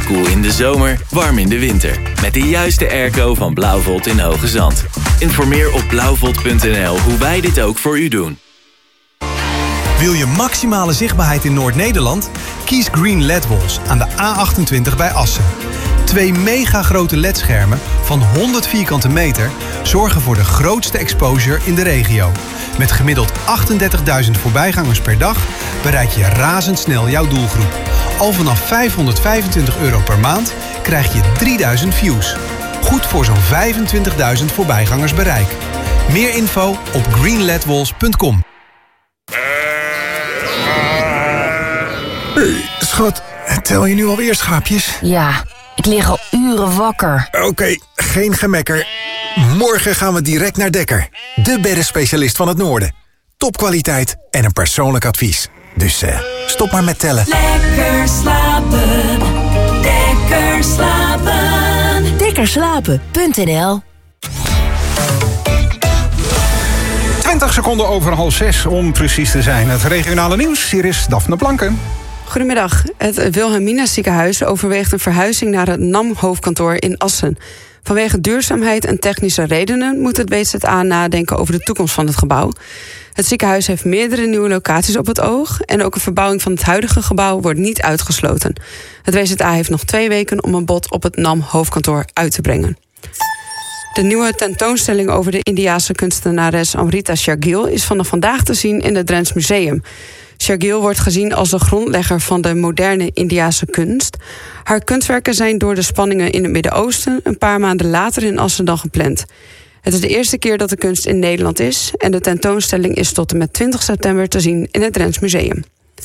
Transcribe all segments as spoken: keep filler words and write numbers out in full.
Koel in de zomer, warm in de winter. Met de juiste airco van Blauwvolt in Hoge Zand. Informeer op blauwvolt punt n l hoe wij dit ook voor u doen. Wil je maximale zichtbaarheid in Noord-Nederland? Kies Green L E D-Walls aan de A achtentwintig bij Assen. Twee mega grote L E D-schermen van honderd vierkante meter zorgen voor de grootste exposure in de regio. Met gemiddeld achtendertigduizend voorbijgangers per dag bereik je razendsnel jouw doelgroep. Al vanaf vijfhonderdvijfentwintig euro per maand krijg je drieduizend views. Goed voor zo'n vijfentwintigduizend voorbijgangers bereik. Meer info op green led walls punt com. Hey, schat, tel je nu alweer schaapjes? Ja, ik lig al uren wakker. Oké, okay, geen gemekker. Morgen gaan we direct naar Dekker. De beddenspecialist van het Noorden. Topkwaliteit en een persoonlijk advies. Dus uh, stop maar met tellen. Lekker slapen. Lekker slapen. lekker slapen punt n l. twintig seconden over half zes om precies te zijn. Het regionale nieuws, hier is Daphne Blanken. Goedemiddag. Het Wilhelmina ziekenhuis overweegt een verhuizing naar het N A M-hoofdkantoor in Assen. Vanwege duurzaamheid en technische redenen moet het W Z A nadenken over de toekomst van het gebouw. Het ziekenhuis heeft meerdere nieuwe locaties op het oog en ook een verbouwing van het huidige gebouw wordt niet uitgesloten. Het W Z A heeft nog twee weken om een bod op het N A M-hoofdkantoor uit te brengen. De nieuwe tentoonstelling over de Indiase kunstenares Amrita Shergill is vanaf vandaag te zien in het Drents Museum. Shergill wordt gezien als de grondlegger van de moderne Indiase kunst. Haar kunstwerken zijn door de spanningen in het Midden-Oosten een paar maanden later in Assen dan gepland. Het is de eerste keer dat de kunst in Nederland is en de tentoonstelling is tot en met twintig september te zien in het Drents Museum.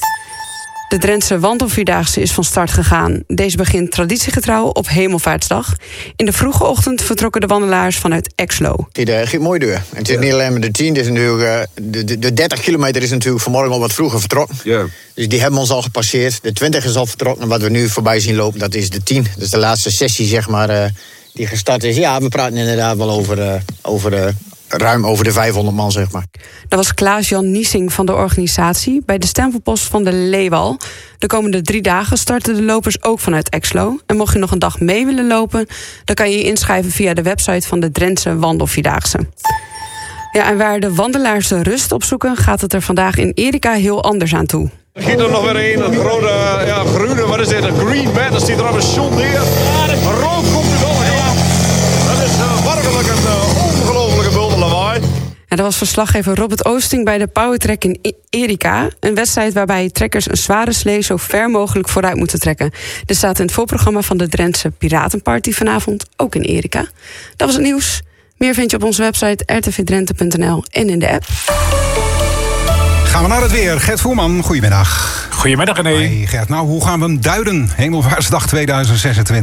De Drentse Wandelvierdaagse is van start gegaan. Deze begint traditiegetrouw op Hemelvaartsdag. In de vroege ochtend vertrokken de wandelaars vanuit Exlo. Het gaat mooi door. En het is niet alleen maar de tien, het is natuurlijk, de, de, de dertig kilometer is natuurlijk vanmorgen al wat vroeger vertrokken. Ja. Dus die hebben ons al gepasseerd. De twintig is al vertrokken. En wat we nu voorbij zien lopen, dat is de tien. Dat is de laatste sessie, zeg maar, uh, die gestart is. Ja, we praten inderdaad wel over, uh, over uh, ruim over de vijfhonderd man, zeg maar. Dat was Klaas-Jan Niesing van de organisatie bij de stempelpost van de Leewal. De komende drie dagen starten de lopers ook vanuit Exlo. En mocht je nog een dag mee willen lopen, dan kan je je inschrijven via de website van de Drentse Wandelvierdaagse. Ja, en waar de wandelaars de rust opzoeken, gaat het er vandaag in Erika heel anders aan toe. Er giet er nog weer een, een grote, ja, groene, wat is dit, een green bed, dat ziet er op een zon neer. Rood komt er door, ja. Dat is uh, werkelijk een uh, ongelofelijke bulde lawaai. En dat was verslaggever Robert Oosting bij de Powertrek in Erika. Een wedstrijd waarbij trekkers een zware slee zo ver mogelijk vooruit moeten trekken. Dit staat in het voorprogramma van de Drentse Piratenparty vanavond, ook in Erika. Dat was het nieuws. Meer vind je op onze website r t v drenthe punt n l en in de app. Gaan we naar het weer. Gert Voerman, goedemiddag. Goedemiddag, René. Hey Gert, nou, hoe gaan we hem duiden? Hemelvaartsdag tweeduizend zesentwintig.